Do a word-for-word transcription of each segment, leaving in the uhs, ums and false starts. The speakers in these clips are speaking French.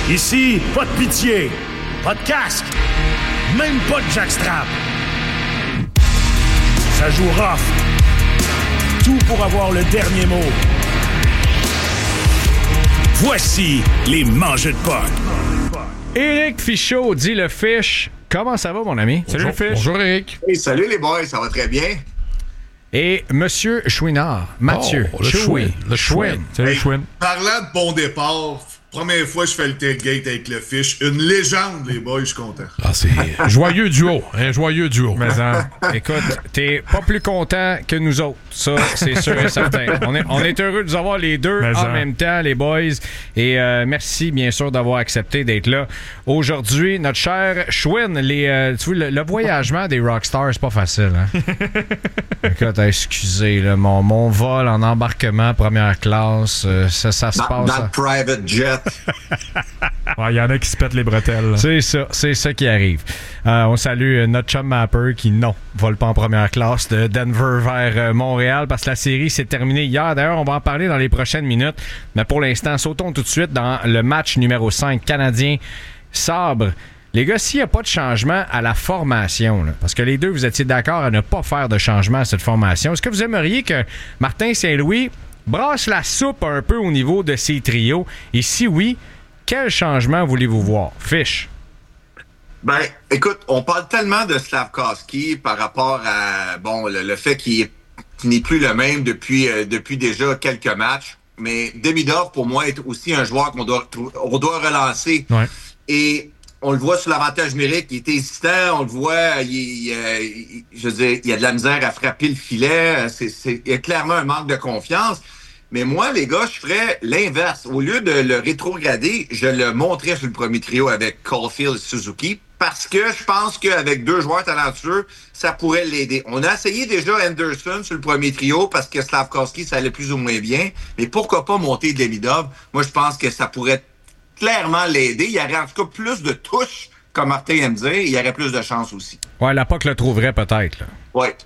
Ici, pas de pitié, pas de casque, même pas de jackstrap. Ça joue rough. Tout pour avoir le dernier mot. Voici les mangeux de potes. Éric Fichaud dit le Fish. Comment ça va, mon ami? Salut, Bonjour, le Fish. Bonjour, Éric. Hey, salut les boys, ça va très bien. Et Monsieur Chouinard, Mathieu. Oh, le Chouin. Le Chouin. Salut, Hey, Chouin. Parlant de bon départ, première fois que je fais le tailgate avec le Fish. Une légende, les boys, je suis content. Ah, c'est joyeux duo. Un joyeux duo. Mais hein, écoute, t'es pas plus content que nous autres. Ça, c'est sûr et certain. On est, on est heureux de vous avoir les deux Mais en hein. même temps, les boys. Et euh, merci, bien sûr, d'avoir accepté d'être là aujourd'hui. Notre cher Chouin, les, euh, tu vois, le, le voyagement des rockstars, c'est pas facile. Hein? Écoute, excusez, là, mon, mon vol en embarquement première classe, euh, ça, ça se Dans, passe. dans le private jet. Il y en a qui se pètent les bretelles. C'est ça, c'est ça qui arrive. Euh, on salue euh, notre chum Mapper qui, non, vole pas en première classe de Denver vers euh, Montréal parce que la série s'est terminée hier. D'ailleurs, on va en parler dans les prochaines minutes. Mais pour l'instant, sautons tout de suite dans le match numéro cinq, Canadien-Sabre. Les gars, s'il n'y a pas de changement à la formation, là, parce que les deux, vous étiez d'accord à ne pas faire de changement à cette formation, est-ce que vous aimeriez que Martin Saint-Louis brasse la soupe un peu au niveau de ses trios? Et si oui, quel changement voulez-vous voir? Fish. Ben, écoute, on parle tellement de Slafkovsky par rapport à bon le, le fait qu'il, est, qu'il n'est plus le même depuis euh, depuis déjà quelques matchs. Mais Demidov, pour moi, est aussi un joueur qu'on doit on doit relancer. Ouais. Et on le voit sur l'avantage numérique, il est hésitant, on le voit, il, il, il, je veux dire, il y a de la misère à frapper le filet. C'est, c'est, il y a clairement un manque de confiance. Mais moi, les gars, je ferais l'inverse. Au lieu de le rétrograder, je le montrais sur le premier trio avec Caulfield et Suzuki parce que je pense qu'avec deux joueurs talentueux, ça pourrait l'aider. On a essayé déjà Anderson sur le premier trio parce que Slafkovsky, ça allait plus ou moins bien. Mais pourquoi pas monter Demidov? Moi, je pense que ça pourrait clairement l'aider. Il y aurait en tout cas plus de touches, comme Martin aime dire. Il y aurait plus de chance aussi. Ouais, la P A C le trouverait peut-être. Là. Ouais.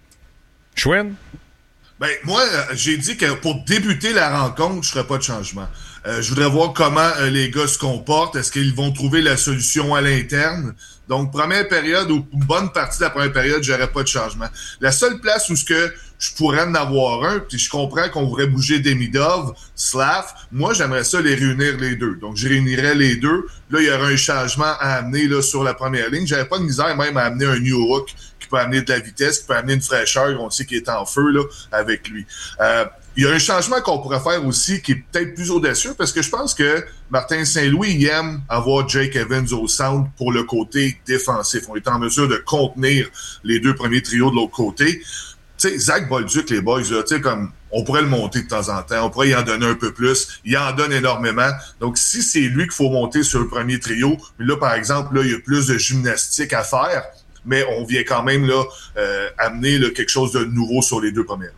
Chouin? Ben, moi, euh, j'ai dit que pour débuter la rencontre, je ferais pas de changement. Euh, je voudrais voir comment euh, les gars se comportent. Est-ce qu'ils vont trouver la solution à l'interne? Donc, première période ou une bonne partie de la première période, j'aurais pas de changement. La seule place où ce que je pourrais en avoir un, puis je comprends qu'on voudrait bouger Demidov, Slav, moi, j'aimerais ça les réunir les deux. Donc, je réunirais les deux. Là, il y aurait un changement à amener là sur la première ligne. J'avais pas de misère même à amener un New Hook qui peut amener de la vitesse, qui peut amener une fraîcheur. On sait qu'il est en feu là avec lui. Euh, Il y a un changement qu'on pourrait faire aussi qui est peut-être plus audacieux parce que je pense que Martin Saint-Louis il aime avoir Jake Evans au centre pour le côté défensif. On est en mesure de contenir les deux premiers trios de l'autre côté. Tu sais, Zach Bolduc, les boys, là, tu sais, comme on pourrait le monter de temps en temps, on pourrait y en donner un peu plus. Il en donne énormément. Donc, si c'est lui qu'il faut monter sur le premier trio, mais là, par exemple, là, il y a plus de gymnastique à faire, mais on vient quand même là euh, amener là, quelque chose de nouveau sur les deux premières.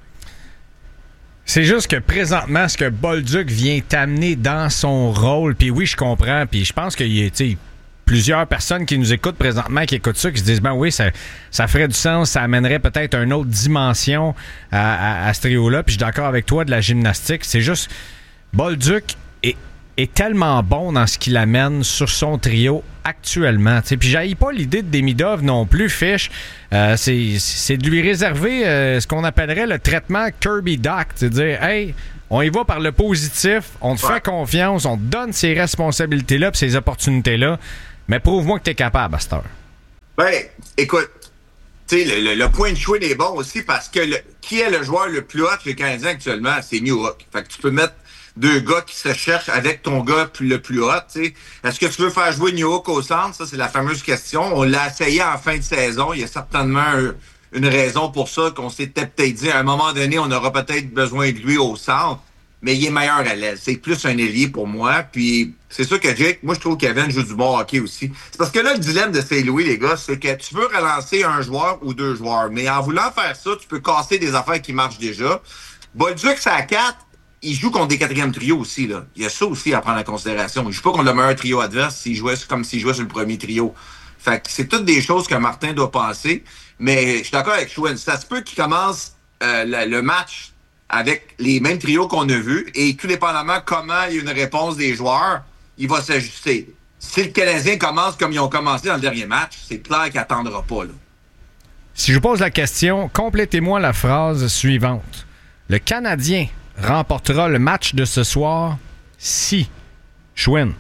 C'est juste que présentement, ce que Bolduc vient t'amener dans son rôle, puis oui, je comprends, puis je pense qu'il y a, tu sais, plusieurs personnes qui nous écoutent présentement, qui écoutent ça, qui se disent, ben oui, ça, ça ferait du sens, ça amènerait peut-être une autre dimension à, à, à ce trio-là, puis je suis d'accord avec toi de la gymnastique. C'est juste, Bolduc est, est tellement bon dans ce qu'il amène sur son trio actuellement. T'sais. Puis j'haïs pas l'idée de Demidov non plus, Fish. Euh, c'est, c'est de lui réserver euh, ce qu'on appellerait le traitement Kirby Doc. C'est-à-dire, hey, on y va par le positif, on te ouais. fait confiance, on te donne ces responsabilités-là et ces opportunités-là, mais prouve-moi que t'es capable à cette heure. Ben, écoute, tu sais, le, le, le point de Chouin est bon aussi parce que le, qui est le joueur le plus hot chez les Canadiens actuellement? C'est New Hook. Fait que tu peux mettre deux gars qui se cherchent avec ton gars le plus hot, tu sais. Est-ce que tu veux faire jouer New Hook au centre? Ça, c'est la fameuse question. On l'a essayé en fin de saison. Il y a certainement un, une raison pour ça qu'on s'était peut-être dit à un moment donné, on aura peut-être besoin de lui au centre. Mais il est meilleur à l'aile. C'est plus un ailier pour moi. Puis c'est sûr que Jake, moi je trouve qu'Evan joue du bon hockey aussi. C'est parce que là, le dilemme de Saint-Louis, les gars, c'est que tu veux relancer un joueur ou deux joueurs. Mais en voulant faire ça, tu peux casser des affaires qui marchent déjà. Bolduc, c'est à quatre. Il joue contre des quatrièmes trios aussi, là. Il y a ça aussi à prendre en considération. Il joue pas contre le meilleur trio adverse s'il jouait comme s'il jouait sur le premier trio. Fait que c'est toutes des choses que Martin doit penser. Mais je suis d'accord avec Chouin. Ça se peut qu'il commence euh, le, le match avec les mêmes trios qu'on a vus et tout dépendamment comment il y a une réponse des joueurs, il va s'ajuster. Si le Canadien commence comme ils ont commencé dans le dernier match, c'est clair qu'il n'attendra pas. Là. Si je vous pose la question, complétez-moi la phrase suivante. Le Canadien remportera le match de ce soir si... Schwinn.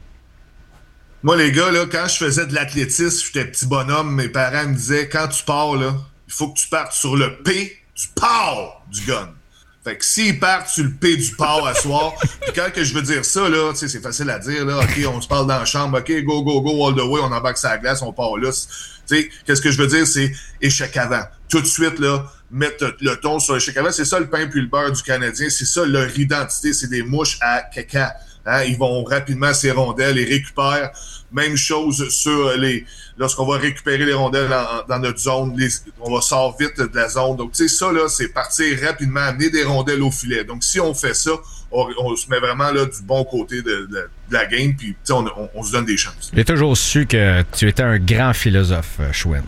Moi, les gars, là, quand je faisais de l'athlétisme, j'étais petit bonhomme, mes parents me disaient, quand tu pars, là, il faut que tu partes sur le P du port du gun. Fait que s'ils partent sur le P du port à soir, puis quand que je veux dire ça, là, tu sais, c'est facile à dire, là, OK, on se parle dans la chambre, OK, go, go, go, all the way, on embarque sur la glace, on part là. Tu sais, qu'est-ce que je veux dire, c'est échec avant. Tout de suite, là, mettre le ton sur échec avant, c'est ça le pain puis le beurre du Canadien, c'est ça leur identité, c'est des mouches à caca. Hein, ils vont rapidement ces rondelles, ils récupèrent. Même chose sur les... Lorsqu'on va récupérer les rondelles dans, dans notre zone, les, on va sortir vite de la zone. Donc, tu sais, ça, là, c'est partir rapidement, amener des rondelles au filet. Donc, si on fait ça, on, on se met vraiment là du bon côté de, de, de la game, puis on, on, on se donne des chances. J'ai toujours su que tu étais un grand philosophe, Schwinn.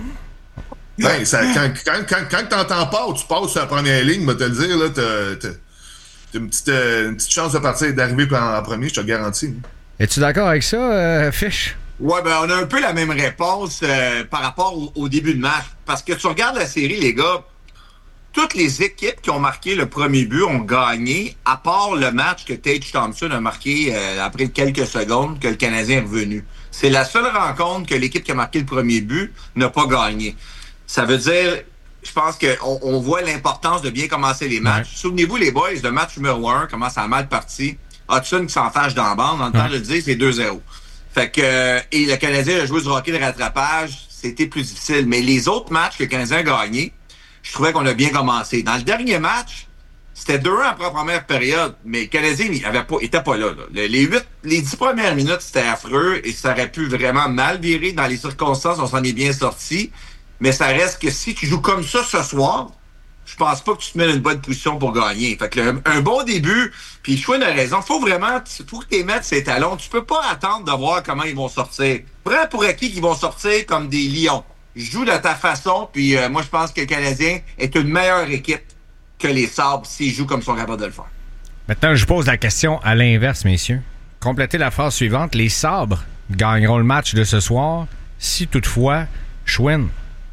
Ben, ça, quand, quand, quand, quand t'entends pas ou tu passes sur la première ligne, va te le dire, là, t'as, t'as, t'as une, petite, euh, une petite chance de partir d'arriver en, en premier, je te le garantis. Hein. Es-tu d'accord avec ça, euh, Fish? Ouais, ben on a un peu la même réponse euh, par rapport au, au début de match. Parce que tu regardes la série, les gars, toutes les équipes qui ont marqué le premier but ont gagné, à part le match que Tage Thompson a marqué euh, après quelques secondes que le Canadien est revenu. C'est la seule rencontre que l'équipe qui a marqué le premier but n'a pas gagné. Ça veut dire, je pense qu'on on voit l'importance de bien commencer les matchs. Ouais. Souvenez-vous, les boys, le match numéro un commence à mal parti. Hudson qui s'en fâche dans la bande, en le temps de le dire, c'est deux zéro. Fait que, euh, et le Canadien a joué du hockey de rattrapage, c'était plus difficile. Mais les autres matchs que le Canadien a gagnés, je trouvais qu'on a bien commencé. Dans le dernier match, c'était deux un après la première période, mais le Canadien il avait pas, était pas là. là. Le, les huit, les dix premières minutes, c'était affreux et ça aurait pu vraiment mal virer. Dans les circonstances, on s'en est bien sorti. Mais ça reste que si tu joues comme ça ce soir, je pense pas que tu te mets dans une bonne position pour gagner. Fait que le, un bon début, puis Schwinn a raison, faut vraiment, faut que tu les mettes ces talons. Tu peux pas attendre de voir comment ils vont sortir. Prends pour acquis qu'ils vont sortir comme des lions. Joue de ta façon, puis euh, moi je pense que le Canadien est une meilleure équipe que les Sabres s'ils jouent comme ils sont capables de le faire. Maintenant, je pose la question à l'inverse, messieurs. Complétez la phrase suivante. Les Sabres gagneront le match de ce soir si toutefois Schwinn.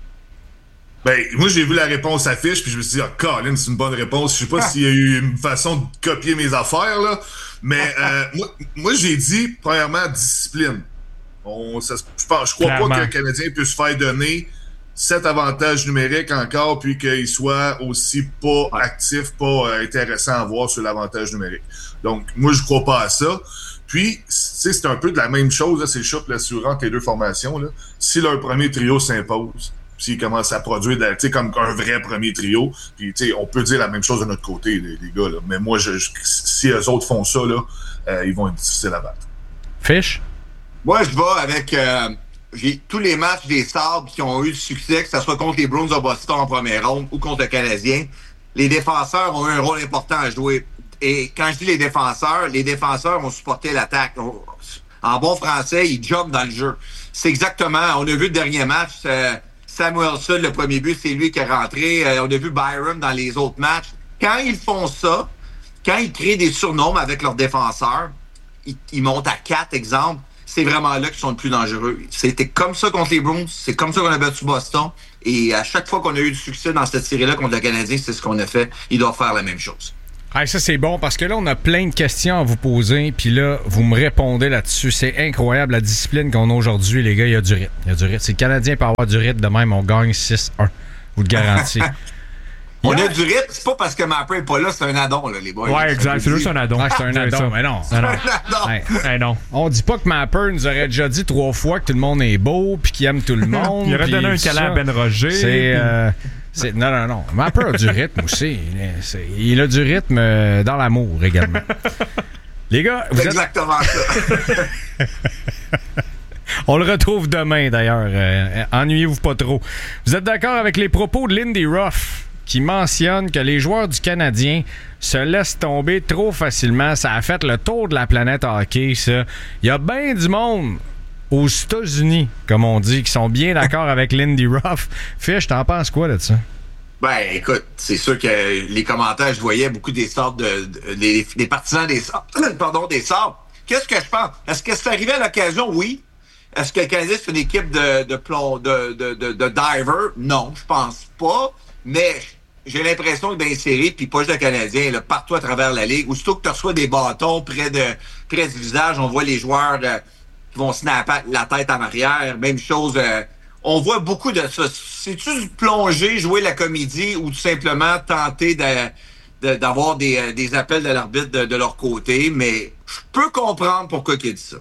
Ben, moi, j'ai vu la réponse affiche, puis je me suis dit, ah, oh, Colin, c'est une bonne réponse. Je sais pas ah. s'il y a eu une façon de copier mes affaires, là. Mais, euh, moi, moi, j'ai dit, premièrement, discipline. On, ça, je pense, je crois Clairement. pas que le Canadien puisse faire donner cet avantage numérique encore, puis qu'il soit aussi pas ouais. actif, pas euh, intéressant à voir sur l'avantage numérique. Donc, moi, je crois pas à ça. Puis, tu sais, c'est un peu de la même chose, là, c'est le choc l'assurant entre les deux formations, là. Si leur premier trio s'impose, s'ils commencent à produire tu sais, comme un vrai premier trio. Puis, tu sais, on peut dire la même chose de notre côté, les, les gars. Là. Mais moi, je, je, si eux autres font ça, là, euh, ils vont être difficiles à battre. Fish? Moi, je vais avec euh, j'ai tous les matchs des Sabres qui ont eu du succès, que ce soit contre les Bruins de Boston en première ronde ou contre le Canadien. Les défenseurs ont eu un rôle important à jouer. Et quand je dis les défenseurs, les défenseurs ont supporté l'attaque. En bon français, ils jumpent dans le jeu. C'est exactement, on a vu le dernier match... Euh, Samuelsson, le premier but, c'est lui qui est rentré. Euh, on a vu Byron dans les autres matchs. Quand ils font ça, quand ils créent des surnombres avec leurs défenseurs, ils, ils montent à quatre, exemple, c'est vraiment là qu'ils sont le plus dangereux. C'était comme ça contre les Bruins, c'est comme ça qu'on a battu Boston. Et à chaque fois qu'on a eu du succès dans cette série-là contre le Canadien, c'est ce qu'on a fait. Ils doivent faire la même chose. Ah, ça, c'est bon, parce que là, on a plein de questions à vous poser, puis là, vous me répondez là-dessus. C'est incroyable, la discipline qu'on a aujourd'hui, les gars. Il y a du rythme. Il y a du rythme. Si le Canadien peut avoir du rythme de même, on gagne six un. Vous le garantis. On a du rythme, c'est pas parce que Mapper n'est pas là, c'est un addon, là, les boys. Ouais, exact, c'est juste un addon. Ah, c'est un addon, mais non. non, non. Ouais. Hey, non. On dit pas que Mapper nous aurait déjà dit trois fois que tout le monde est beau, puis qu'il aime tout le monde. Il aurait donné un câlin à Ben Roger. C'est... Euh, C'est, non, non, non. Mapper a du rythme aussi. C'est, il a du rythme euh, dans l'amour également. Les gars, vous c'est êtes... exactement ça. On le retrouve demain, d'ailleurs. Euh, ennuyez-vous pas trop. Vous êtes d'accord avec les propos de Lindy Ruff qui mentionne que les joueurs du Canadien se laissent tomber trop facilement? Ça a fait le tour de la planète hockey, ça. Il y a bien du monde aux États-Unis, comme on dit, qui sont bien d'accord avec Lindy Ruff. Fish, t'en penses quoi de ça? Ben, écoute, c'est sûr que les commentaires, je voyais beaucoup des sortes de, de des, des partisans des Sabres, pardon, des Sabres, qu'est-ce que je pense? Est-ce que c'est arrivé à l'occasion? Oui. Est-ce que le Canadien, c'est une équipe de, de, plomb, de, de, de, de divers? Non, je pense pas. Mais j'ai l'impression que dans les séries, puis pas juste le Canadien, là, partout à travers la Ligue, aussitôt que tu reçois des bâtons près, de, près du visage, on voit les joueurs euh, qui vont snapper la tête en arrière. Même chose, euh, on voit beaucoup de ça. C'est-tu du plonger, jouer la comédie ou tout simplement tenter de, de, d'avoir des, des appels de l'arbitre de, de leur côté? Mais je peux comprendre pourquoi il dit ça.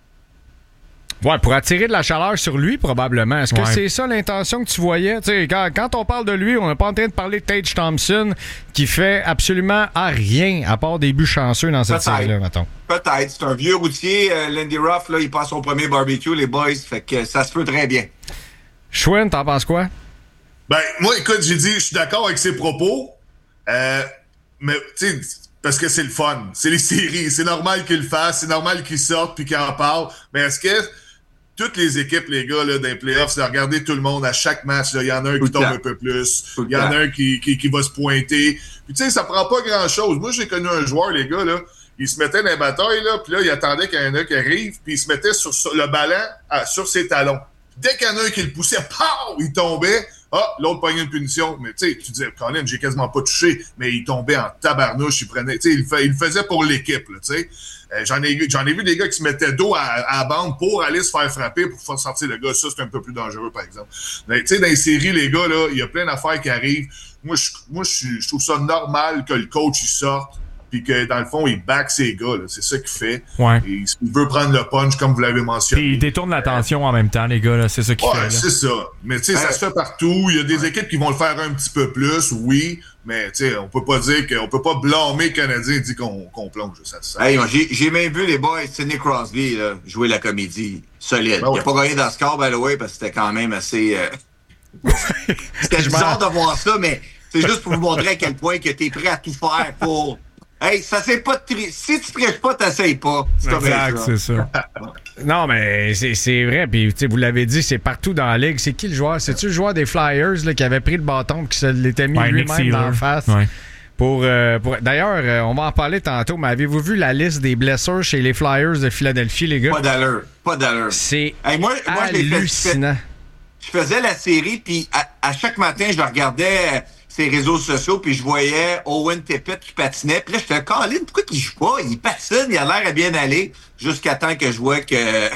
Ouais, pour attirer de la chaleur sur lui, probablement. Est-ce que ouais. c'est ça l'intention que tu voyais? T'sais, quand, quand on parle de lui, on n'est pas en train de parler de Tage Thompson qui fait absolument à rien à part des buts chanceux dans cette Peut-être. série-là, mettons. Peut-être. C'est un vieux routier. Euh, Lindy Ruff, là, il passe son premier barbecue, les boys. Fait que ça se peut très bien. Schwinn, t'en penses quoi? Ben, moi, écoute, j'ai dit, je suis d'accord avec ses propos. Euh, mais, tu sais, parce que c'est le fun. C'est les séries. C'est normal qu'il le fasse. C'est normal qu'il sorte puis qu'il en parle. Mais est-ce que toutes les équipes, les gars, là, dans les playoffs, c'est de regarder tout le monde à chaque match. Il y en a un qui tombe un peu plus. Il y en a un qui, qui, qui va se pointer. Puis, tu sais, ça prend pas grand-chose. Moi, j'ai connu un joueur, les gars, là. Il se mettait dans les batailles, là. Puis là, il attendait qu'il y en ait un qui arrive. Puis il se mettait sur, sur le ballon à, sur ses talons. Dès qu'il y en a un qui le poussait, pow! Il tombait. Ah, l'autre pognait une punition. Mais tu sais, tu disais, Colin, j'ai quasiment pas touché. Mais il tombait en tabarnouche. Il prenait, tu sais, il, fait, il le faisait pour l'équipe, là, tu sais. Euh, j'en ai, j'en ai vu des gars qui se mettaient dos à, à la bande pour aller se faire frapper, pour faire sortir le gars. Ça, c'est un peu plus dangereux, par exemple. Tu sais, dans les séries, les gars, là, il y a plein d'affaires qui arrivent. Moi, je, moi, je, je trouve ça normal que le coach, il sorte. Puis que, dans le fond, il back ses gars. Là. C'est ça qu'il fait. Ouais. Et il veut prendre le punch, comme vous l'avez mentionné. Puis il détourne l'attention en même temps, les gars. Là. C'est ça qu'il ouais, fait. Là. c'est ça. Mais tu sais, ça se fait partout. Il y a des équipes qui vont le faire un petit peu plus, oui. Mais tu sais, on peut pas dire qu'on peut pas blâmer le Canadien et dire qu'on, qu'on plonge. Ça, ça. Hey, j'ai, j'ai même vu les boys, Sidney Crosby, là, jouer la comédie solide. Ben ouais. Il a pas gagné dans le score, by the way, parce que c'était quand même assez... Euh... c'était bizarre de voir ça, mais c'est juste pour vous montrer à quel point que t'es prêt à tout faire pour... Hey, ça c'est pas de tri... Si tu triches pas, t'essayes pas. C'est exact, ça. c'est ça. Non, mais c'est, c'est vrai. Puis, vous l'avez dit, c'est partout dans la ligue. C'est qui le joueur? C'est-tu le joueur des Flyers là, qui avait pris le bâton et qui se l'était mis Ouais, lui-même dans la face? Ouais. Pour, euh, pour... D'ailleurs, euh, on va en parler tantôt, mais avez-vous vu la liste des blessures chez les Flyers de Philadelphie, les gars? Pas d'allure. Pas d'allure. C'est hey, moi, moi, je l'ai fait- hallucinant. Je faisais la série, puis à, à chaque matin, je regardais ses réseaux sociaux, puis je voyais Owen Tippett qui patinait. Puis là, je fais, Colin, pourquoi il joue pas? Il patine, il a l'air à bien aller, jusqu'à temps que je vois que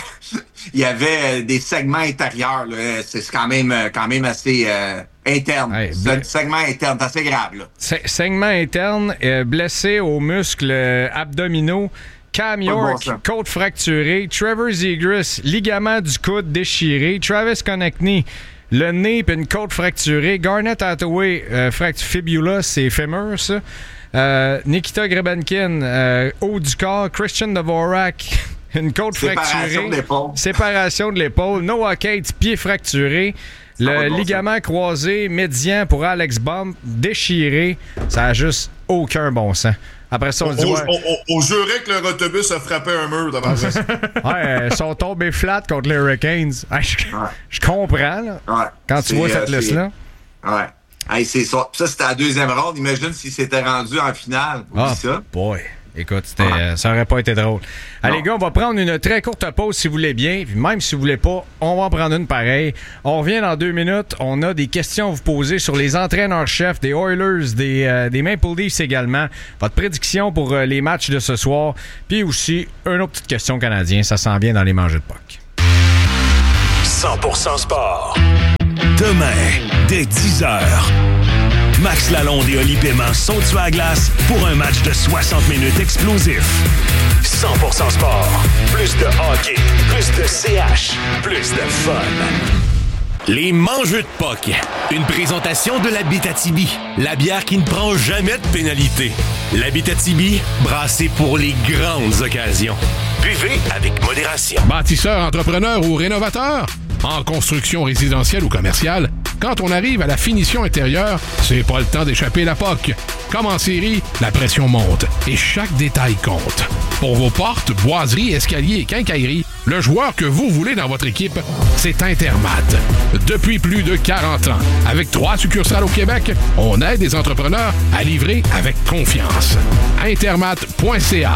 il y avait des segments intérieurs. Là. C'est quand même, quand même assez euh, interne. Hey, c'est un segment interne, c'est assez grave. Là. Se- segment interne, euh, blessé aux muscles euh, abdominaux. Cam York, bon côte fracturée. Trevor Zegras, ligament du coude déchiré. Travis Konechny, le nez et une côte fracturée. Garnet Hathaway, euh, fracture fibula, c'est fémur, ça. Euh, Nikita Grebenkin, euh, haut du corps. Christian Dvorak, une côte Séparation fracturée. de l'épaule. Séparation de l'épaule. Noah Cates, pied fracturé. Le va de bon ligament croisé médian pour Alex Baum, déchiré. Ça a juste aucun bon sens. Après ça, on, On, dit, ouais, on, on, on jurait que leur autobus a frappé un mur devant ça. ouais, euh, ils sont tombés flat contre les Hurricanes. Hey, je, Ouais. je comprends, là, Ouais. quand tu C'est, vois euh, cette c'est- liste-là. Ouais. Hey, c'est ça. Ça, c'était la deuxième ronde. Imagine s'il s'était rendu en finale. Oublie Ah, ça. boy. Écoute, c'était, Ouais. euh, ça aurait pas été drôle. Allez, Non. les gars, on va prendre une très courte pause si vous voulez bien. Puis même si vous voulez pas, on va en prendre une pareille. On revient dans deux minutes. On a des questions à vous poser sur les entraîneurs-chefs des Oilers, des, euh, des Maple Leafs également. Votre prédiction pour euh, les matchs de ce soir. Puis aussi, une autre petite question canadienne. Ça s'en vient dans les mangeux de Puck. cent pour cent sport. Demain, dès dix heures. Max Lalonde et Oli Paiement sont tués à glace pour un match de soixante minutes explosif. cent pour cent sport. Plus de hockey, plus de C H, plus de fun. Les mangeux de Puck. Une présentation de l'Abitibi. La bière qui ne prend jamais de pénalité. L'Abitibi, brassée pour les grandes occasions. Buvez avec modération. Bâtisseur, entrepreneur ou rénovateur? En construction résidentielle ou commerciale, quand on arrive à la finition intérieure, c'est pas le temps d'échapper la P O C. Comme en série, la pression monte et chaque détail compte. Pour vos portes, boiseries, escaliers et quincailleries, le joueur que vous voulez dans votre équipe, c'est Intermat. Depuis plus de quarante ans, avec trois succursales au Québec, on aide les entrepreneurs à livrer avec confiance. Intermat point c a.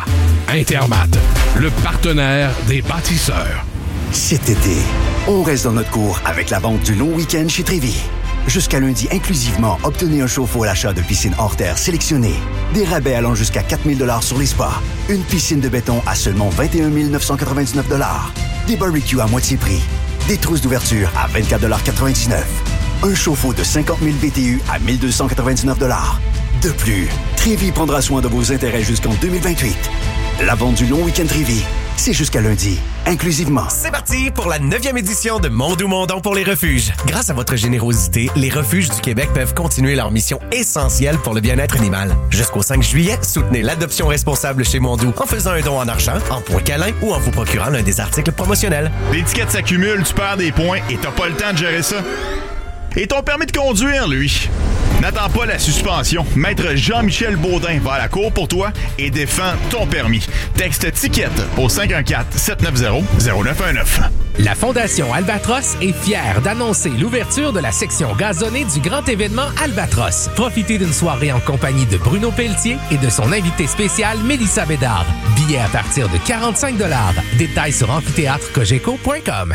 Intermat, le partenaire des bâtisseurs. Cet été, on reste dans notre cours avec la vente du long week-end chez Trévis. Jusqu'à lundi inclusivement, obtenez un chauffe-eau à l'achat de piscine hors terre sélectionnée. Des rabais allant jusqu'à quatre mille dollars sur les spas. Une piscine de béton à seulement vingt et un mille neuf cent quatre-vingt-dix-neuf dollars. Des barbecues à moitié prix. Des trousses d'ouverture à vingt-quatre dollars quatre-vingt-dix-neuf. Un chauffe-eau de cinquante mille B T U à mille deux cent quatre-vingt-dix-neuf dollars. De plus, Trévis prendra soin de vos intérêts jusqu'en deux mille vingt-huit. La vente du long week-end Trévis, c'est jusqu'à lundi, inclusivement. C'est parti pour la neuvième édition de Mondou Mondon pour les refuges. Grâce à votre générosité, les refuges du Québec peuvent continuer leur mission essentielle pour le bien-être animal. Jusqu'au cinq juillet, soutenez l'adoption responsable chez Mondou en faisant un don en argent, en points câlins ou en vous procurant l'un des articles promotionnels. L'étiquette s'accumule, tu perds des points et t'as pas le temps de gérer ça. Et ton permis de conduire, lui? N'attends pas la suspension. Maître Jean-Michel Baudin va à la cour pour toi et défend ton permis. Texte ticket au cinq un quatre, sept neuf zéro, zéro neuf un neuf. La Fondation Albatros est fière d'annoncer l'ouverture de la section gazonnée du grand événement Albatros. Profitez d'une soirée en compagnie de Bruno Pelletier et de son invité spécial Mélissa Bédard. Billets à partir de quarante-cinq dollars. Détails sur amphithéâtre cogeco point com.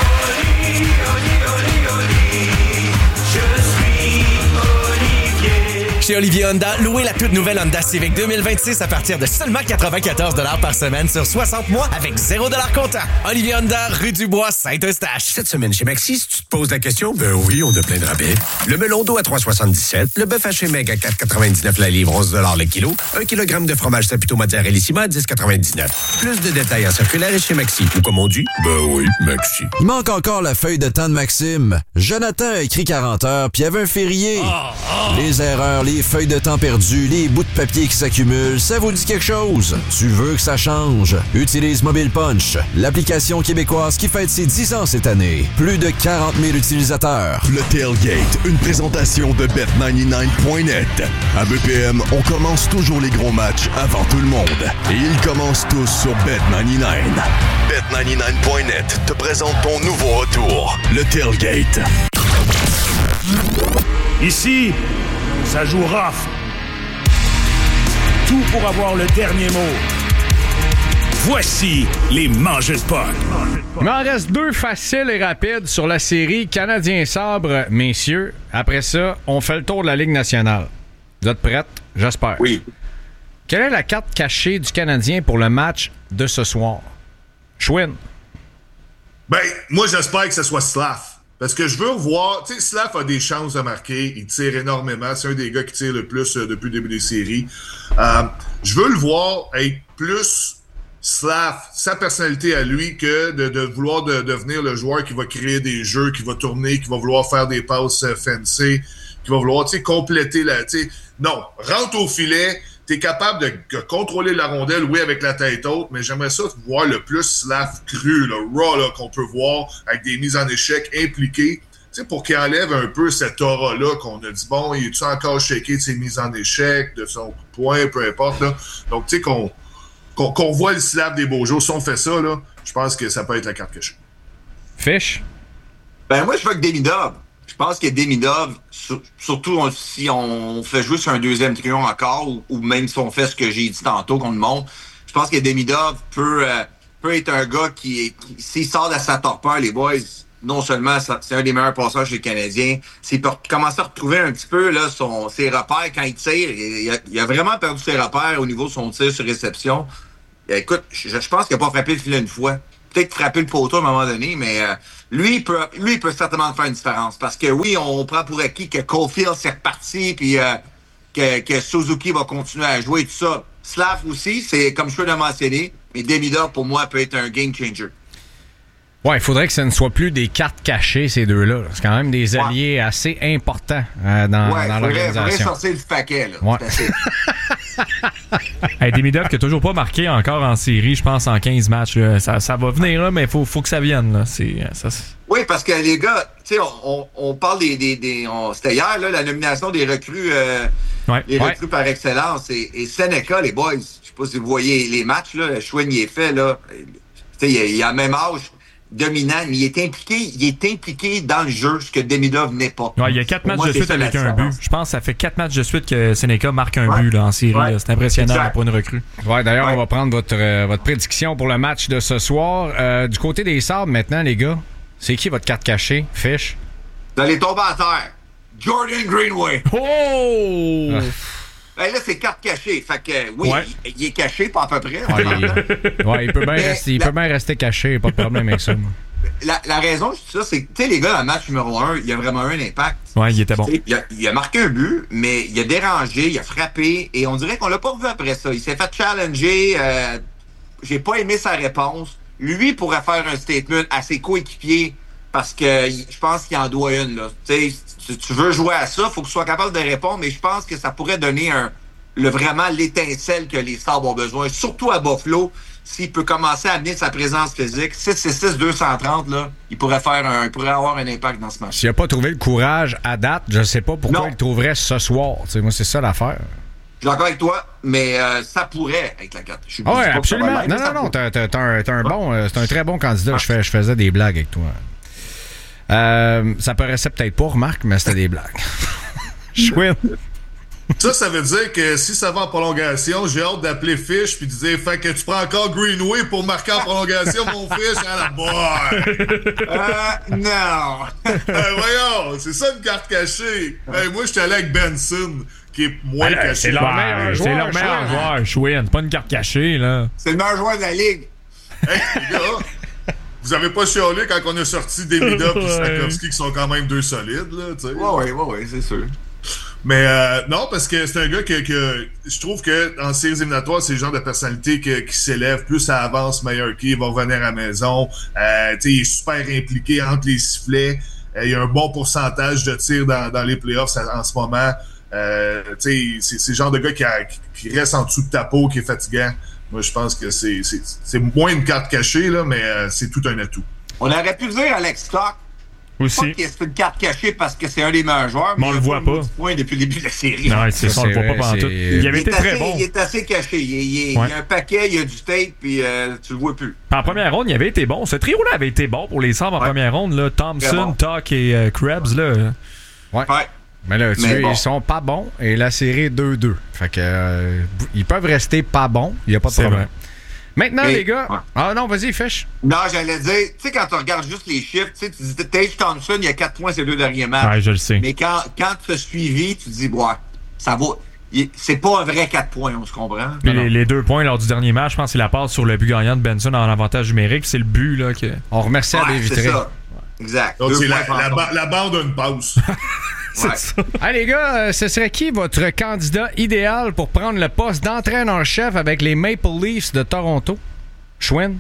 Chez Olivier Honda, louez la toute nouvelle Honda Civic deux mille vingt-six à partir de seulement quatre-vingt-quatorze dollars par semaine sur soixante mois avec zéro dollars comptant. Olivier Honda, rue du Bois, Saint-Eustache. Cette semaine chez Maxi, si tu te poses la question, ben oui, on a plein de rabais. Le melon d'eau à trois soixante-dix-sept, le bœuf haché meg à quatre quatre-vingt-dix-neuf la livre, onze dollars le kilo, un kilogramme de fromage Saputo Mozzarella à dix quatre-vingt-dix-neuf. Plus de détails en circulaire et chez Maxi. Ou comme on dit, ben oui, Maxi. Il manque encore la feuille de temps de Maxime. Jonathan a écrit quarante heures, puis il y avait un férié. Oh, oh. Les erreurs, les feuilles de temps perdues, les bouts de papier qui s'accumulent, ça vous dit quelque chose? Tu veux que ça change? Utilise Mobile Punch, l'application québécoise qui fête ses dix ans cette année. Plus de quarante mille utilisateurs. Le Tailgate, une présentation de bet quatre-vingt-dix-neuf point net. À B P M, on commence toujours les gros matchs avant tout le monde. Et ils commencent tous sur bet quatre-vingt-dix-neuf. bet quatre-vingt-dix-neuf point net te présente ton nouveau retour, le Tailgate. Ici, ça joue rough. Tout pour avoir le dernier mot. Voici les mangeurs de potes. Il m'en reste deux faciles et rapides sur la série Canadien-Sabre, messieurs. Après ça, on fait le tour de la Ligue nationale. Vous êtes prêtes? J'espère. Oui. Quelle est la carte cachée du Canadien pour le match de ce soir? Chouin. Ben, moi, j'espère que ce soit Slav. Parce que je veux voir, tu sais, Slav a des chances de marquer, il tire énormément, c'est un des gars qui tire le plus euh, depuis le début des séries. Euh, je veux le voir être plus Slav, sa personnalité à lui, que de, de vouloir de, devenir le joueur qui va créer des jeux, qui va tourner, qui va vouloir faire des passes euh, fancy, qui va vouloir, tu sais, compléter la, tu sais, non, rentre au filet, t'es capable de, de contrôler la rondelle, oui, avec la tête haute, mais j'aimerais ça voir le plus Slav cru, le raw, là, qu'on peut voir, avec des mises en échec impliquées, tu sais, pour qu'il enlève un peu cette aura-là qu'on a dit, bon, il est-tu encore shaké de ses mises en échec, de son coup de poing, peu importe, là. Donc, tu sais, qu'on, qu'on, qu'on voit le Slav des beaux jours. Si on fait ça, là, je pense que ça peut être la carte cachée. Fish? Ben, moi, je veux avec Demidov. Je pense que Demidov, sur, surtout on, si on fait jouer sur un deuxième trio encore, ou, ou même si on fait ce que j'ai dit tantôt qu'on le montre, je pense que Demidov peut, euh, peut être un gars qui, est, qui s'il sort de sa torpeur, les boys, non seulement c'est un des meilleurs passeurs chez les Canadiens, s'il peut commencer à retrouver un petit peu là, son, ses repères quand il tire. Il a, il a vraiment perdu ses repères au niveau de son tir sur réception. Et écoute, je, je pense qu'il n'a pas frappé le filet une fois. Peut-être frapper le poteau à un moment donné, mais euh, lui, il peut, lui, il peut certainement faire une différence. Parce que oui, on prend pour acquis que Caulfield s'est reparti, puis euh, que, que Suzuki va continuer à jouer et tout ça. Slav aussi, c'est comme je peux le mentionner, mais Demidov, pour moi, peut être un game changer. Ouais, il faudrait que ce ne soit plus des cartes cachées, ces deux-là. C'est quand même des alliés ouais. assez importants euh, dans, ouais, dans faudrait, l'organisation. Ouais, il faudrait sortir du paquet, là. Ouais. Hey, Demidov qui a toujours pas marqué encore en série, je pense, en quinze matchs. Là. Ça, ça va venir, là, mais il faut, faut que ça vienne. Là. C'est, ça, c'est... Oui, parce que les gars, tu sais, on, on parle des... des, des on, c'était hier, là, la nomination des recrues, euh, ouais. les ouais. recrues par excellence. Et, et Seneca, les boys, je sais pas si vous voyez les matchs, là, Chouin y est fait, là. Tu sais, il, il a le même âge. dominant, mais il est impliqué, il est impliqué dans le jeu, ce que Demidov n'est pas. Ouais, il y a quatre Pour matchs moi, de c'est suite ça, avec la un but. Je pense que ça fait quatre matchs de suite que Seneca marque un ouais. but là, en série. Ouais. Là. C'est impressionnant Exact. pour une recrue. Ouais, d'ailleurs, Ouais. on va prendre votre, euh, votre prédiction pour le match de ce soir. Euh, du côté des Sabres, maintenant, les gars, c'est qui votre carte cachée? Fish? Vous allez tomber à terre. Jordan Greenway. Oh! Ah. Ben là, c'est carte cachée. Fait que, oui, Ouais. il, il est caché, pas à peu près. Ouais, il, ouais, il peut bien Mais rester, il la- peut bien rester caché, pas de problème avec ça. Moi. La, la raison, c'est ça, c'est que, tu sais, les gars, dans le match numéro un, il y a vraiment eu un impact. Ouais, il était bon. Il a, il a marqué un but, mais il a dérangé, il a frappé, et on dirait qu'on l'a pas vu après ça. Il s'est fait challenger. Euh, j'ai pas aimé sa réponse. Lui pourrait faire un statement à ses coéquipiers parce que il- je pense qu'il en doit une. Là. Tu, sais, tu veux jouer à ça, faut que tu sois capable de répondre, mais je pense que ça pourrait donner un, le, vraiment l'étincelle que les Sabres ont besoin, surtout à Buffalo. S'il peut commencer à amener sa présence physique, six six six deux cent trente, là, il pourrait faire un, il pourrait avoir un impact dans ce match. S'il n'a pas trouvé le courage à date, je sais pas pourquoi Non. il le trouverait ce soir. Tu sais, moi, c'est ça l'affaire. Je suis d'accord avec toi, mais euh, ça pourrait être la carte. Je suis Ah ouais, je dis pas que ça va absolument. l'être, Non, mais ça non, non, pourrait. t'as, t'as, t'as un, t'as un bon, euh, c'est un très bon candidat. Je, fais, je faisais des blagues avec toi. Euh, ça paraissait peut-être pas, remarque, mais c'était des blagues. Chouette. Ça, ça veut dire que si ça va en prolongation, j'ai hâte d'appeler Fish puis de dire fait que tu prends encore Greenway pour marquer en prolongation, mon Fish, à la boire. Euh, non. Euh, voyons, c'est ça une carte cachée. Hey, moi, j'étais allé avec Benson, qui est moins Ah, là, caché. c'est leur Ouais, meilleur c'est joueur. leur C'est leur meilleur joueur. joueur, Chouin. C'est pas une carte cachée, là. C'est le meilleur joueur de la Ligue. Hey, les gars, vous avez pas chialé quand on a sorti Demidov et Ouais. Stakowski, qui sont quand même deux solides, là, tu sais. Ouais, ouais, ouais, ouais, c'est sûr. Mais euh, non, parce que c'est un gars que, que je trouve que en séries éliminatoires, c'est le genre de personnalité que, qui s'élève. Plus ça avance, meilleur qu'il va revenir à la maison. Euh, il est super impliqué entre les sifflets. Euh, il y a un bon pourcentage de tirs dans, dans les playoffs en ce moment. Euh, c'est, c'est le genre de gars qui, a, qui reste en dessous de ta peau, qui est fatigant. Moi, je pense que c'est, c'est, c'est moins une carte cachée, là, mais euh, c'est tout un atout. On aurait pu dire Alex Stock. Aussi. Pas que c'est une carte cachée parce que c'est un des meilleurs joueurs, Mais on il le a voit pas. pas. de points depuis le début de la série. Non, c'est ça, on le voit pas pendant tout. Il avait il été est très assez, bon. Il est assez caché. Il, il, il, Ouais. il y a un paquet, il y a du tape, puis euh, tu le vois plus. En première ronde, il avait été bon. Ce trio-là avait été bon pour les Sabres en Ouais. première ronde. Là. Très Thompson, bon. Tuck et euh, Krebs. Là. Ouais. Ouais. Mais là, tu Mais sais, bon. ils sont pas bons et la série est deux deux. Fait que euh, ils peuvent rester pas bons. Il n'y a pas de C'est problème. vrai. Maintenant, Et- les gars. ouais. Ah non, vas-y, Fish. Non, j'allais dire, tu sais, quand tu regardes juste les chiffres, tu sais, tu dis Tage Thompson, il y a quatre points ces deux derniers matchs. Ouais, je le sais. Mais quand, quand tu as suivi, tu te dis, ouais, ça va. il- C'est pas un vrai quatre points, on se comprend. Puis les, les deux points lors du dernier match, je pense que c'est la passe sur le but gagnant de Benson en avantage numérique. Puis c'est le but là, que. On remercie à Ouais, des c'est vitrés. ça. Exact. Donc, Deux c'est la, points la, fantômes. ba- la bande a une pause. Ouais. Hey, les gars, euh, ce serait qui votre candidat idéal pour prendre le poste d'entraîneur-chef avec les Maple Leafs de Toronto? Chouin?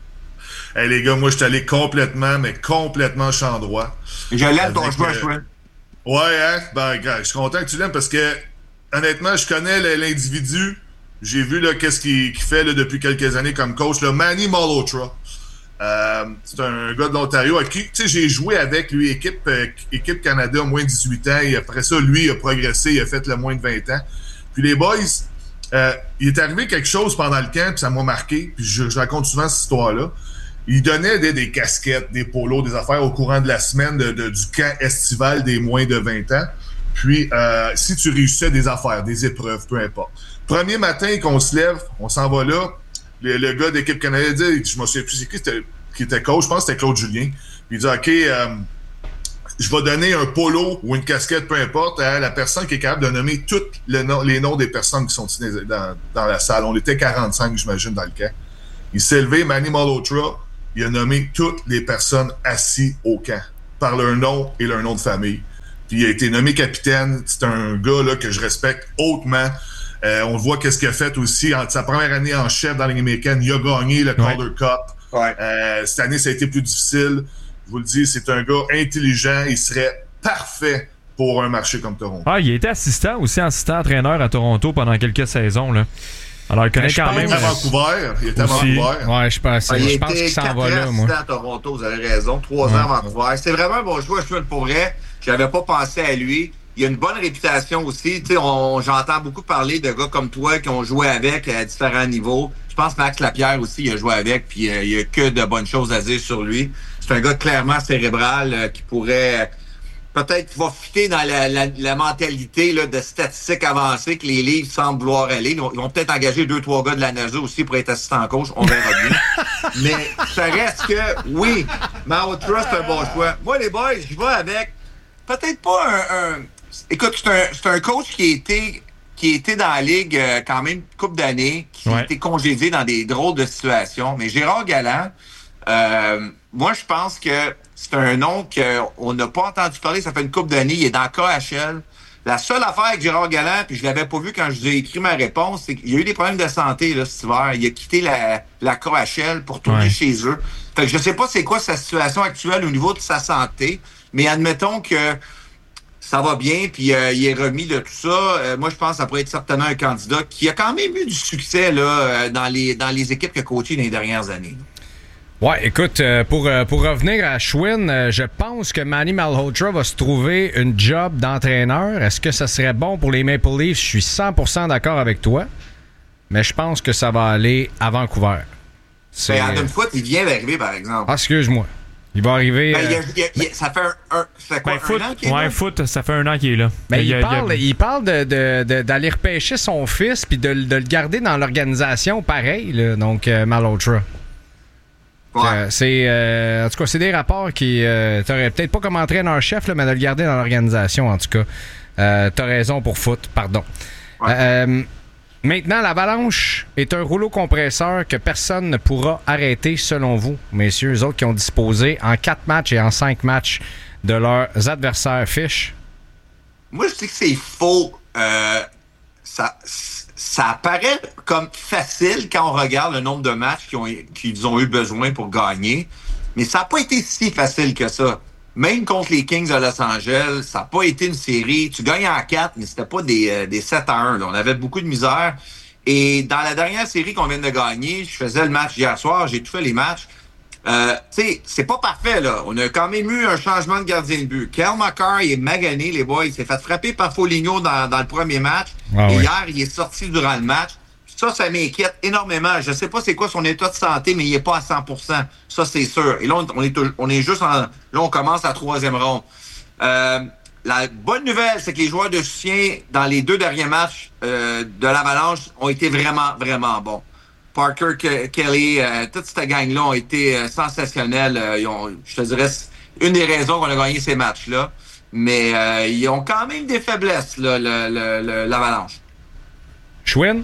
Hey, les gars, moi, je suis allé complètement, mais complètement champ droit. Je l'aime ton Avec, choix, euh, Chouin. Ouais, hein? Ben, gars, je suis content que tu l'aimes parce que, honnêtement, je connais le- l'individu. J'ai vu là, qu'est-ce qu'il qu'il fait là, depuis quelques années comme coach. Là, Manny Malhotra. Euh, c'est un gars de l'Ontario à qui, tu sais, j'ai joué avec lui, équipe, euh, équipe Canada, moins de dix-huit ans. Et après ça, lui, il a progressé, il a fait le moins de vingt ans. Puis les boys, euh, il est arrivé quelque chose pendant le camp, puis ça m'a marqué. Puis je, je raconte souvent cette histoire-là. Il donnait des, des casquettes, des polos, des affaires au courant de la semaine de, de, du camp estival des moins de vingt ans. Puis, euh, si tu réussissais des affaires, des épreuves, peu importe. Premier matin qu'on se lève, on s'en va là. Le, le gars d'équipe canadienne, je me souviens plus c'est qui, c'était, qui était coach, je pense que c'était Claude Julien. Puis il dit, OK, euh, je vais donner un polo ou une casquette, peu importe, à la personne qui est capable de nommer tous le nom, les noms des personnes qui sont ici dans, dans la salle. On était quarante-cinq, j'imagine, dans le camp. Il s'est levé, Manny Malhotra, il a nommé toutes les personnes assises au camp, par leur nom et leur nom de famille. Puis il a été nommé capitaine. C'est un gars là, que je respecte hautement. Euh, on voit qu'est-ce qu'il a fait aussi. En sa première année en chef dans la Ligue américaine, il a gagné le Calder Ouais. Cup. Ouais. Euh, cette année, ça a été plus difficile. Je vous le dis, c'est un gars intelligent. Il serait parfait pour un marché comme Toronto. Ah, il a été assistant aussi, assistant entraîneur à Toronto pendant quelques saisons. Là. Alors, il connaît Ben, je quand pense Il même. est à Vancouver. Il est à Aussi. Vancouver. Ouais, je pense, Ah, il je pense était qu'il s'en quatre va ans là, moi. assistant à Toronto, vous avez raison. Trois Ouais. ans à Vancouver. C'est vraiment un bon choix, Chouin, pour vrai. J'avais pas pensé à lui. il a une bonne réputation aussi. Tu sais, on, j'entends beaucoup parler de gars comme toi qui ont joué avec à différents niveaux. Je pense que Max Lapierre aussi, il a joué avec, puis euh, il n'y a que de bonnes choses à dire sur lui. C'est un gars clairement cérébral euh, qui pourrait... Peut-être qu'il va fitter dans la, la, la mentalité là, de statistiques avancées que les livres semblent vouloir aller. Ils vont, ils vont peut-être engager deux, trois gars de la NASA aussi pour être assistant coach. On verra bien. Mais ça reste que, oui, Malhotra, c'est un bon choix. Moi, les boys, je vais avec peut-être pas un... un... Écoute, c'est un, c'est un coach qui a été, qui a été dans la Ligue euh, quand même une couple d'années, qui ouais. a été congédié dans des drôles de situations. Mais Gérard Galland, euh, moi, je pense que c'est un nom qu'on n'a pas entendu parler, ça fait une couple d'années, il est dans K H L. La seule affaire avec Gérard Galland, puis je l'avais pas vu quand je vous ai écrit ma réponse, c'est qu'il y a eu des problèmes de santé là, cet hiver. Il a quitté la, la K H L pour tourner ouais. chez eux. Fait que je sais pas c'est quoi sa situation actuelle au niveau de sa santé, mais admettons que ça va bien, puis euh, il est remis de tout ça. Euh, moi, je pense que ça pourrait être certainement un candidat qui a quand même eu du succès là, dans les dans les équipes qu'il a coachées dans les dernières années. Ouais, écoute, euh, pour, euh, pour revenir à Schwinn, euh, je pense que Manny Malhotra va se trouver une job d'entraîneur. Est-ce que ça serait bon pour les Maple Leafs? Je suis cent pour cent d'accord avec toi, mais je pense que ça va aller à Vancouver. C'est... Mais Adam Foote, il vient d'arriver, par exemple. Ah, excuse-moi. Il va arriver... Ben, euh... il a, il a, il a, ça fait un, un, ça fait quoi, ben, un foot, an qu'il est ouais, là? Foot, ça fait un an qu'il est là. Ben, il, il, parle, il, a... il parle de, de, de, d'aller repêcher son fils puis de, de le garder dans l'organisation pareil, là, donc euh, Malhotra. Ouais. Euh, c'est, euh, en tout cas, c'est des rapports qui... Euh, t'aurais peut-être pas comme entraîneur-chef, là, mais de le garder dans l'organisation, en tout cas. Euh, t'as raison pour foot, pardon. Ouais. Euh, maintenant, l'Avalanche est un rouleau compresseur que personne ne pourra arrêter, selon vous, messieurs, eux autres qui ont disposé en quatre matchs et en cinq matchs de leurs adversaires. Fiche? Moi, je dis que c'est faux. Euh, ça... Ça apparaît comme facile quand on regarde le nombre de matchs qu'ils ont, qu'ils ont eu besoin pour gagner, mais ça n'a pas été si facile que ça. Même contre les Kings de Los Angeles, ça n'a pas été une série. Tu gagnes en quatre, mais c'était pas des, euh, des sept à un. Là. On avait beaucoup de misère. Et dans la dernière série qu'on vient de gagner, je faisais le match hier soir, j'ai tout fait les matchs. Euh, tu sais, c'est pas parfait, là. On a quand même eu un changement de gardien de but. Kel McCarr, il est magané, les boys. Il s'est fait frapper par Foligno dans, dans le premier match. Ah, et oui. Hier, il est sorti durant le match. Ça, ça m'inquiète énormément. Je sais pas c'est quoi son état de santé, mais il est pas à cent pour cent. Ça, c'est sûr. Et là, on est, on est juste en... Là, on commence la troisième ronde. Euh, la bonne nouvelle, c'est que les joueurs de soutien, dans les deux derniers matchs euh, de l'Avalanche, ont été vraiment, vraiment bons. Parker, Ke- Kelly, euh, toute cette gang-là ont été euh, sensationnels. Euh, ils ont, je te dirais, c'est une des raisons qu'on a gagné ces matchs-là. Mais euh, ils ont quand même des faiblesses, là, le, le, le, l'Avalanche. Schwinn?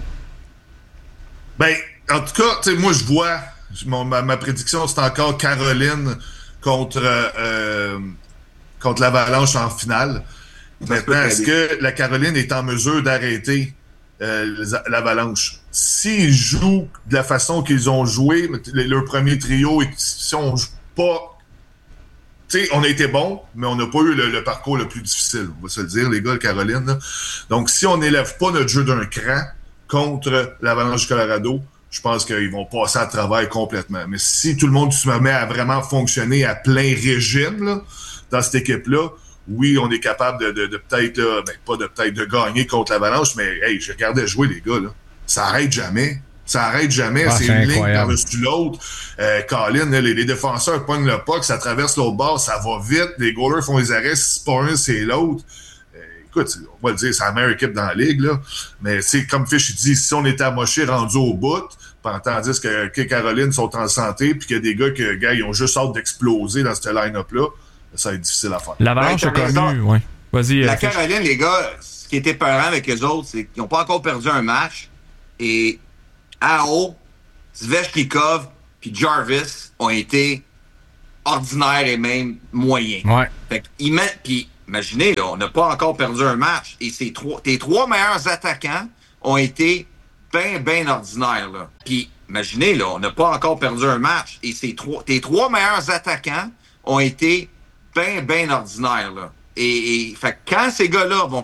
Ben, en tout cas, tu sais, moi, je vois, mon, ma, ma prédiction, c'est encore Caroline contre, euh, contre l'Avalanche en finale. Maintenant, est-ce que la Caroline est en mesure d'arrêter euh, l'Avalanche? S'ils jouent de la façon qu'ils ont joué, leur premier trio, et si on joue pas... Tu sais, on a été bons, mais on n'a pas eu le, le parcours le plus difficile, on va se le dire, les gars, le Caroline. Là. Donc, si on n'élève pas notre jeu d'un cran contre l'Avalanche du Colorado, je pense qu'ils vont passer à travers complètement. Mais si tout le monde se met à vraiment fonctionner à plein régime là, dans cette équipe-là, oui, on est capable de, de, de peut-être, là, ben, pas de peut-être de gagner contre l'Avalanche, mais hey, je regardais jouer les gars, là. Ça arrête jamais. Ça arrête jamais. Ah, c'est, c'est une ligne par-dessus l'autre. Euh, Colin, là, les, les défenseurs pognent le puck, ça traverse l'autre bord, ça va vite. Les goalers font les arrêts, si c'est pas un, c'est l'autre. Euh, écoute, on va le dire, c'est la meilleure équipe dans la ligue, là. Mais c'est comme Fish dit, si on était amoché rendu au bout, tandis que, que Caroline sont en santé, puis qu'il y a des gars que, gars, ils ont juste hâte d'exploser dans ce line-up-là, ça va être difficile à faire. L'Avalanche a connu, oui. Vas-y. La euh, Caroline, les gars, ce qui était peurant avec eux autres, c'est qu'ils n'ont pas encore perdu un match. Et Aho, Svechnikov puis Jarvis ont été ordinaires et même moyens. Ouais. Fait qu'ils mettent, puis imaginez, là, on n'a pas encore perdu un match. Et ces trois, tes trois meilleurs attaquants ont été bien, bien ordinaires. Là. Puis imaginez, là, on n'a pas encore perdu un match. Et ces trois, tes trois meilleurs attaquants ont été bien, bien ordinaires. Là. Et, et fait, quand ces gars-là vont